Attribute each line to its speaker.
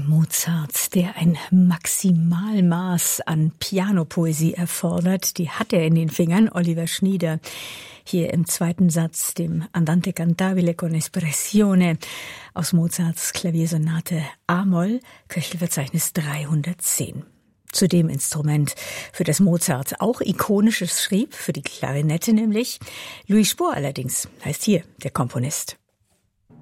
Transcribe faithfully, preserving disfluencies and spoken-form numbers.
Speaker 1: Mozart, der ein Maximalmaß an Pianopoesie erfordert, die hat er in den Fingern, Oliver Schnieder. Hier im zweiten Satz, dem Andante cantabile con espressione aus Mozarts Klaviersonate A-Moll, Köchelverzeichnis dreihundertzehn. Zu dem Instrument, für das Mozart auch Ikonisches schrieb, für die Klarinette nämlich. Louis Spohr allerdings heißt hier der Komponist.